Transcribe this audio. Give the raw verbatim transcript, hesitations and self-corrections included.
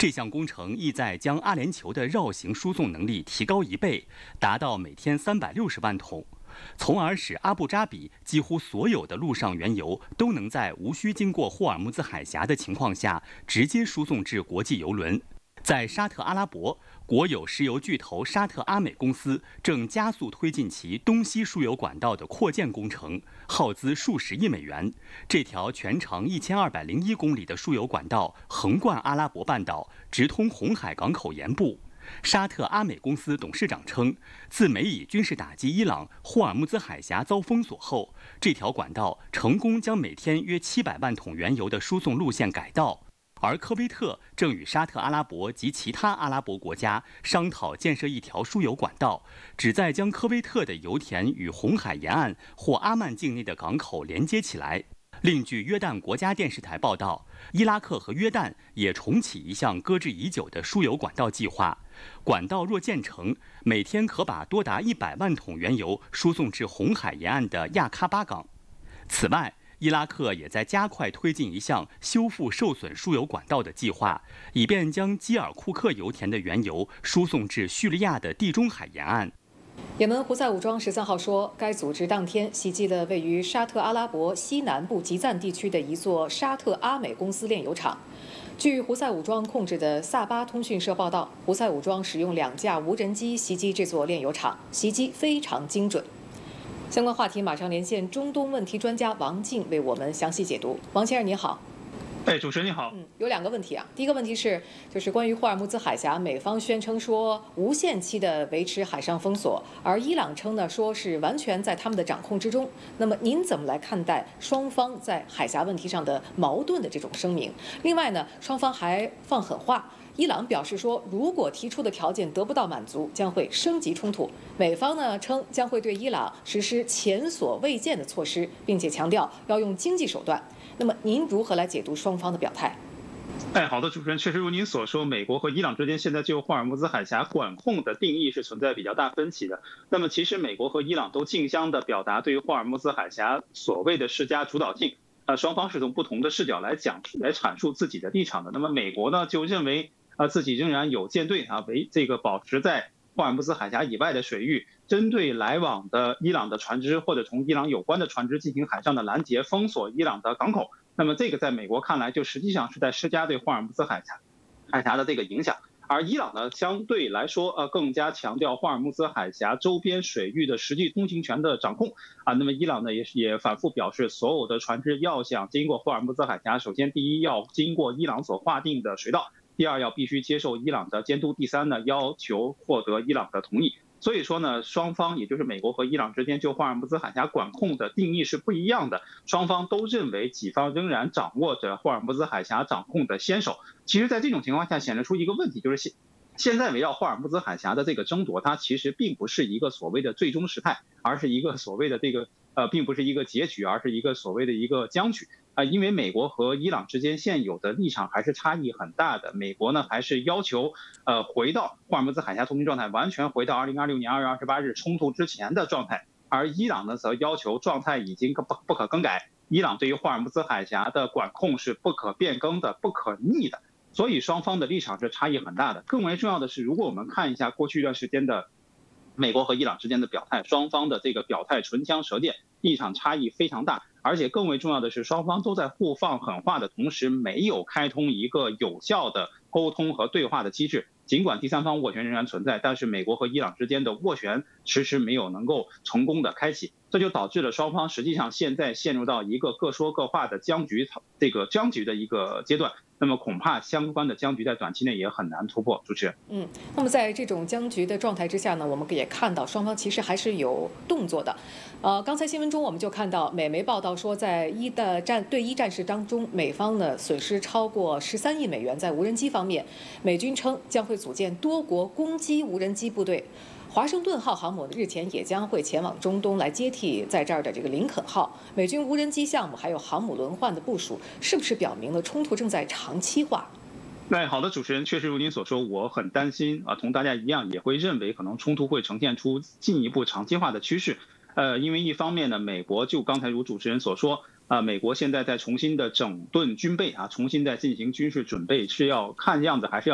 这项工程意在将阿联酋的绕行输送能力提高一倍，达到每天三百六十万桶，从而使阿布扎比几乎所有的陆上原油都能在无需经过霍尔木兹海峡的情况下直接输送至国际油轮。在沙特阿拉伯，国有石油巨头沙特阿美公司正加速推进其东西输油管道的扩建工程，耗资数十亿美元。这条全长一千二百零一公里的输油管道横贯阿拉伯半岛，直通红海港口沿部。沙特阿美公司董事长称，自美以军事打击伊朗霍尔木兹海峡遭封锁后，这条管道成功将每天约七百万桶原油的输送路线改道。而科威特正与沙特阿拉伯及其他阿拉伯国家商讨建设一条输油管道，旨在将科威特的油田与红海沿岸或阿曼境内的港口连接起来。另据约旦国家电视台报道，伊拉克和约旦也重启一项搁置已久的输油管道计划。管道若建成，每天可把多达一百万桶原油输送至红海沿岸的亚喀巴港。此外，伊拉克也在加快推进一项修复受损输油管道的计划，以便将基尔库克油田的原油输送至叙利亚的地中海沿岸。 也门胡塞武装十三号说，该组织当天袭击了位于沙特阿拉伯西南部吉赞地区的一座沙特阿美公司炼油厂。据胡塞武装控制的萨巴通讯社报道，胡塞武装使用两架无人机袭击这座炼油厂，袭击非常精准。相关话题马上连线中东问题专家王静为我们详细解读。王先生您好。 哎，主持人你好。 嗯，有两个问题啊。第一个问题是，就是关于霍尔木兹海峡，美方宣称说无限期的维持海上封锁，而伊朗称呢说是完全在他们的掌控之中。那么您怎么来看待双方在海峡问题上的矛盾的这种声明？另外呢，双方还放狠话。伊朗表示说，如果提出的条件得不到满足，将会升级冲突。美方呢称将会对伊朗实施前所未见的措施，并且强调要用经济手段。那么您如何来解读双方的表态？ 哎，好的，主持人，确实如您所说，美国和伊朗之间现在就霍尔木兹海峡管控的定义是存在比较大分歧的。那么其实美国和伊朗都竞相的表达对于霍尔木兹海峡所谓的施加主导性。呃，双方是从不同的视角来讲来阐述自己的立场的。那么美国呢就认为啊、呃、自己仍然有舰队啊为这个保持在霍尔木兹海峡以外的水域，针对来往的伊朗的船只或者同伊朗有关的船只进行海上的拦截，封锁伊朗的港口。那么这个在美国看来就实际上是在施加对霍尔木兹海峡海峡的这个影响。而伊朗呢，相对来说，呃，更加强调霍尔木兹海峡周边水域的实际通行权的掌控啊。那么伊朗呢，也是也反复表示，所有的船只要想经过霍尔木兹海峡，首先第一要经过伊朗所划定的水道，第二要必须接受伊朗的监督，第三呢要求获得伊朗的同意。所以说呢，双方也就是美国和伊朗之间就霍尔木兹海峡管控的定义是不一样的。双方都认为己方仍然掌握着霍尔木兹海峡掌控的先手。其实在这种情况下显示出一个问题，就是现现在围绕霍尔木兹海峡的这个争夺，它其实并不是一个所谓的最终时态，而是一个所谓的这个呃，并不是一个结局，而是一个所谓的一个僵局啊、呃。因为美国和伊朗之间现有的立场还是差异很大的。美国呢还是要求呃回到霍尔木兹海峡通行状态，完全回到二零二六年二月二十八日冲突之前的状态，而伊朗呢则要求状态已经不不可更改。伊朗对于霍尔木兹海峡的管控是不可变更的、不可逆的。所以双方的立场是差异很大的。更为重要的是，如果我们看一下过去一段时间的美国和伊朗之间的表态，双方的这个表态唇枪舌剑，立场差异非常大。而且更为重要的是，双方都在互放狠话的同时，没有开通一个有效的沟通和对话的机制。尽管第三方斡旋仍然存在，但是美国和伊朗之间的斡旋迟迟没有能够成功的开启，这就导致了双方实际上现在陷入到一个各说各话的僵局，这个僵局的一个阶段。那么恐怕相关的僵局在短期内也很难突破。主持人， 嗯，那么在这种僵局的状态之下呢，我们也看到双方其实还是有动作的。呃，刚才新闻中我们就看到美媒报道说，在一的战对伊战事当中，美方呢损失超过十三亿美元。在无人机方面，美军称将会组建多国攻击无人机部队。华盛顿号航母日前也将会前往中东来接替在这儿的这个林肯号。美军无人机项目还有航母轮换的部署，是不是表明了冲突正在长期化？ 那好的，主持人，确实如您所说，我很担心啊，同大家一样也会认为可能冲突会呈现出进一步长期化的趋势。呃，因为一方面呢，美国就刚才如主持人所说，啊、呃，美国现在在重新的整顿军备啊，重新在进行军事准备，是要看样子还是要。